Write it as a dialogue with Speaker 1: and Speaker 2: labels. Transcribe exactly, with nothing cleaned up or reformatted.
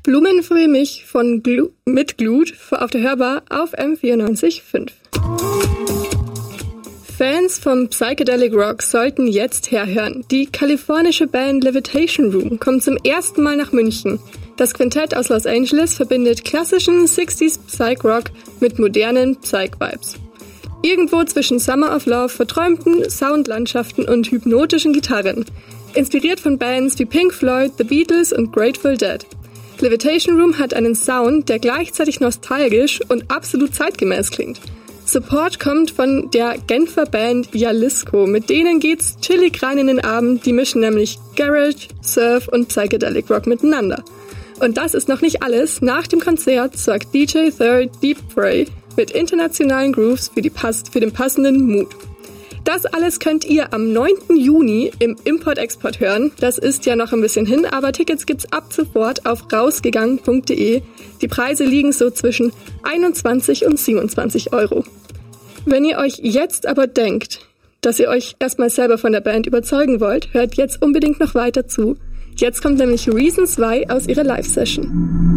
Speaker 1: Blumen für mich von Glu- mit Glut auf der Hörbar auf M vierundneunzig Komma fünf. Fans vom Psychedelic Rock sollten jetzt herhören. Die kalifornische Band Levitation Room kommt zum ersten Mal nach München. Das Quintett aus Los Angeles verbindet klassischen sechziger Psych-Rock mit modernen Psych-Vibes. Irgendwo zwischen Summer of Love, verträumten Soundlandschaften und hypnotischen Gitarren. Inspiriert von Bands wie Pink Floyd, The Beatles und Grateful Dead. Levitation Room hat einen Sound, der gleichzeitig nostalgisch und absolut zeitgemäß klingt. Support kommt von der Genfer Band Jalisco. Mit denen geht's chillig rein in den Abend. Die mischen nämlich Garage, Surf und Psychedelic Rock miteinander. Und das ist noch nicht alles. Nach dem Konzert sorgt D J Third Deep Prey mit internationalen Grooves für, die Pass- für den passenden Mood. Das alles könnt ihr am neunten Juni im Import-Export hören. Das ist ja noch ein bisschen hin, aber Tickets gibt's ab sofort auf rausgegangen punkt de. Die Preise liegen so zwischen einundzwanzig und siebenundzwanzig Euro. Wenn ihr euch jetzt aber denkt, dass ihr euch erstmal selber von der Band überzeugen wollt, hört jetzt unbedingt noch weiter zu. Jetzt kommt nämlich Reasons Why aus ihrer Live-Session.